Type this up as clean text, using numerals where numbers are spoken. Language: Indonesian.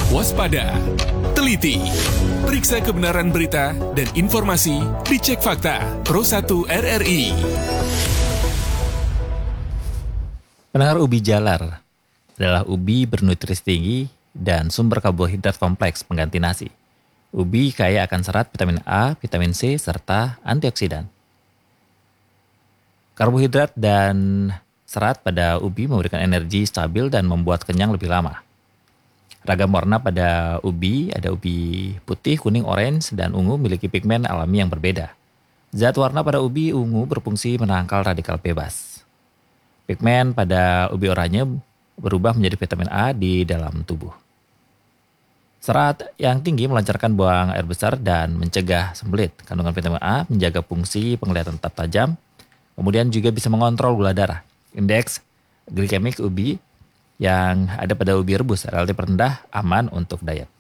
Waspada, teliti, periksa kebenaran berita dan informasi dicek fakta Pro 1 RRI. Pendengar, ubi jalar adalah ubi bernutrisi tinggi dan sumber karbohidrat kompleks pengganti nasi. Ubi kaya akan serat, vitamin A, vitamin C, serta antioksidan. Karbohidrat dan serat pada ubi memberikan energi stabil dan membuat kenyang lebih lama. Ragam warna pada ubi, ada ubi putih, kuning, orange, dan ungu memiliki pigmen alami yang berbeda. Zat warna pada ubi ungu berfungsi menangkal radikal bebas. Pigmen pada ubi oranye berubah menjadi vitamin A di dalam tubuh. Serat yang tinggi melancarkan buang air besar dan mencegah sembelit. Kandungan vitamin A menjaga fungsi penglihatan tetap tajam, kemudian juga bisa mengontrol gula darah. Indeks glikemik ubi yang ada pada ubi rebus relatif rendah, aman untuk diet.